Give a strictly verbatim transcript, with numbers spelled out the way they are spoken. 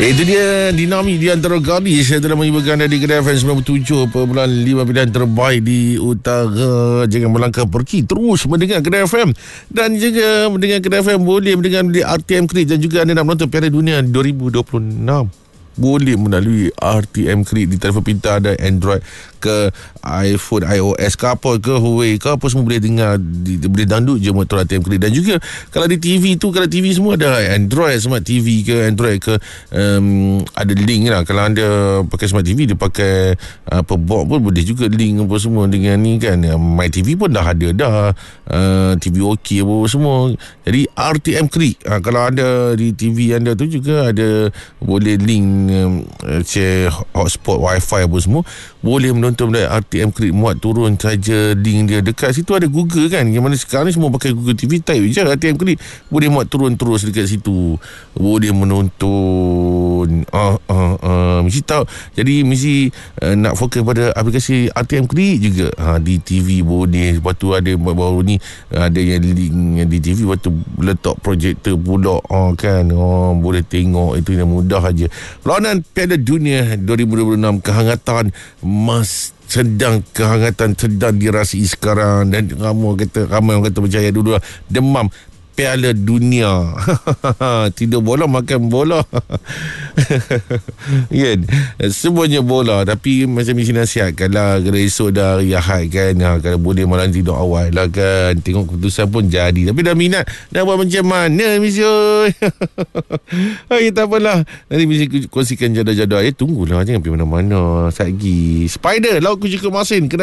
Itu dia dinamik di antara gadis. Saya telah mengibarkan anda di Kedai F M sembilan puluh tujuh perpuluhan lima pilihan terbaik di utara. Jangan melangkah pergi, terus mendengar Kedai F M. Dan juga mendengar Kedai F M boleh mendengar di R T M Krit. Dan juga anda nak menonton Piala Dunia dua ribu dua puluh enam, boleh melalui R T M Krit di telefon pintar ada Android ke iPhone, iOS ke apa ke Huawei ke apa, semua boleh dengar di, boleh download je motor R T M Krit. Dan juga kalau di T V tu, kalau T V semua ada Android Smart T V ke Android ke, um, ada link lah. Kalau anda pakai Smart T V, dia pakai apa box pun boleh juga link apa semua dengan ni kan. My T V pun dah ada dah, uh, T V OK apa semua. Jadi R T M Krit, uh, kalau ada di T V anda tu juga ada boleh link, um, share hotspot wifi apa semua, boleh menonton dari R T M Krit. Muat turun saja link dia. Dekat situ ada Google kan, yang mana sekarang ni semua pakai Google T V. Type je R T M Krit, boleh muat turun terus dekat situ, boleh menonton. Ah, ah, ah. Mesti tahu. Jadi mesti uh, nak fokus pada aplikasi R T M Krit juga. Ha, di T V boleh. Lepas tu ada baru ni ada yang link di T V, lepas tu letak projektor pula, ha, kan. Oh, boleh tengok. Itu yang mudah aja. Lawanan Piala Dunia dua ribu dua puluh enam, kehangatan mas sedang kehangatan sedang dirasai sekarang. Dan ramai kata ramai orang kata percaya dulu lah, demam Piala Dunia. Tidur bola, makan bola. Kan, semuanya bola. Tapi macam mesti nasihatkan lah, kalau esok dah hari Ahad kan, ha, kalau boleh malam tidur awal lah kan. Tengok keputusan pun jadi. Tapi dah minat, dah buat macam mana misi. Hai, tak apalah, nanti mesti kongsikan jadual-jadual. Eh, tunggulah, jangan pergi mana-mana. Satgi Spider Laut Kucing Kemasin.